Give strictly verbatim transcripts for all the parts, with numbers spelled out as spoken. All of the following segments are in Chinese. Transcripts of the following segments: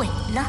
毁了。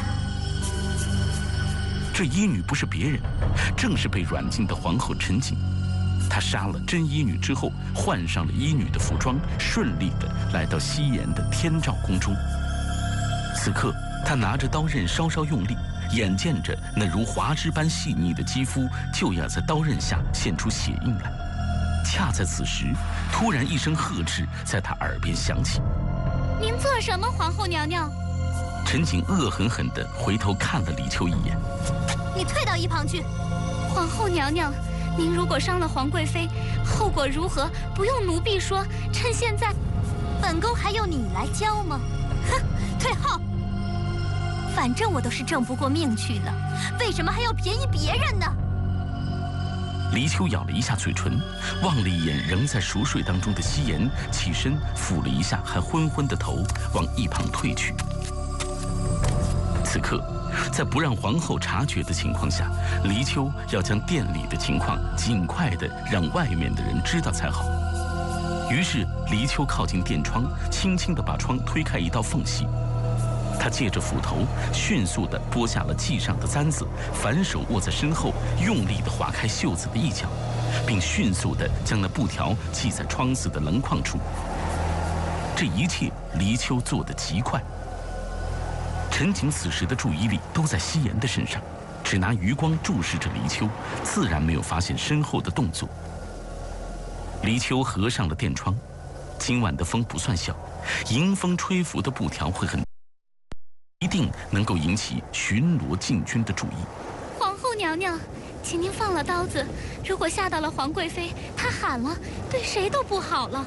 这医女不是别人，正是被软禁的皇后陈瑾。她杀了真医女之后，换上了医女的服装，顺利地来到西延的天照宫中。此刻，她拿着刀刃稍稍用力，眼见着那如华枝般细腻的肌肤就要在刀刃下现出血印来。恰在此时，突然一声呵斥在她耳边响起：“ 您做什么，皇后娘娘？” 陈瑾恶狠狠地回头看了李秋一眼：“ 你退到一旁去。”皇后娘娘，您如果伤了皇贵妃，后果如何？不用奴婢说，趁现在，本宫还用你来教吗？哼，退后！反正我都是挣不过命去了，为什么还要便宜别人呢？ 黎秋咬了一下嘴唇，望了一眼仍在熟睡当中的夕颜，起身抚了一下还昏昏的头，往一旁退去。此刻，在不让皇后察觉的情况下，黎秋要将店里的情况尽快地让外面的人知道才好。于是，黎秋靠近店窗，轻轻地把窗推开一道缝隙。他借着斧头，迅速地剥下了系上的簪子，反手握在身后，用力地划开袖子的一角，并迅速地将那布条系在窗子的棱框处。这一切，黎秋做得极快。陈瑾此时的注意力都在夕颜的身上，只拿余光注视着黎秋，自然没有发现身后的动作。黎秋合上了店窗，今晚的风不算小，迎风吹拂的布条会很。一定能够引起巡逻禁军的注意。 皇后娘娘，请您放了刀子。如果吓到了皇贵妃，她喊了，对谁都不好了。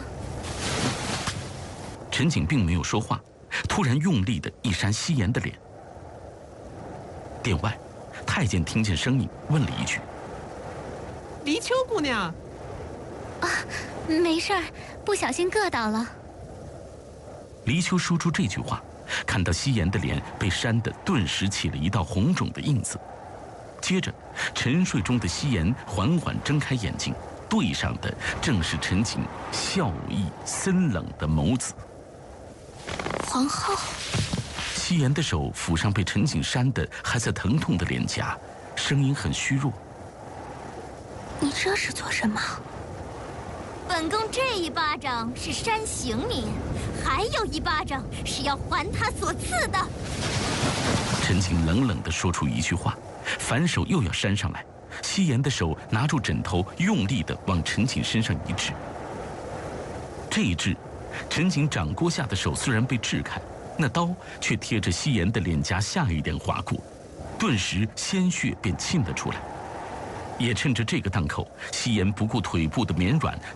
陈瑾并没有说话，突然用力地一扇夕颜的脸。殿外，太监听见声音，问了一句：“ 黎秋姑娘。” 啊，没事儿，不小心硌到了。 黎秋说出这句话。看到夕颜的脸被扇得顿时起了一道红肿的印子，接着，沉睡中的夕颜缓缓睁开眼睛，对上的正是陈瑾笑意森冷的眸子。 皇后， 夕颜的手抚上被陈瑾扇得还在疼痛的脸颊，声音很虚弱：“ 你这是做什么？”本宫这一巴掌是扇醒你，还有一巴掌是要还他所赐的。 陈瑾冷冷地说出一句话，反手又要扇上来。夕颜的手拿住枕头，用力地往陈瑾身上一掷。这一掷，陈瑾掌掴下的手虽然被掷开，那刀却贴着夕颜的脸颊下一点划过，顿时鲜血便沁了出来。也趁着这个档口，夕颜不顾腿部的绵软，